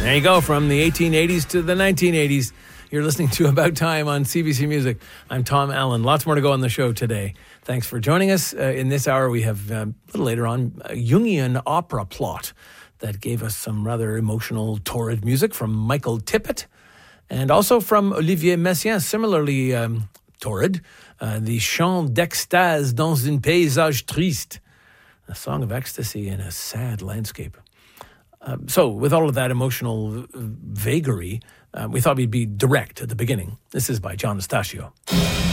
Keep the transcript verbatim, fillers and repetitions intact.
There you go, from the eighteen eighties to the nineteen eighties. You're listening to About Time on C B C Music. I'm Tom Allen. Lots more to go on the show today. Thanks for joining us. Uh, in this hour, we have, uh, a little later on, a Jungian opera plot that gave us some rather emotional, torrid music from Michael Tippett, and also from Olivier Messiaen, similarly um, torrid, uh, the Chant d'extase dans un paysage triste, a song of ecstasy in a sad landscape. Uh, so, with all of that emotional vagary, uh, we thought we'd be direct at the beginning. This is by John Estacio.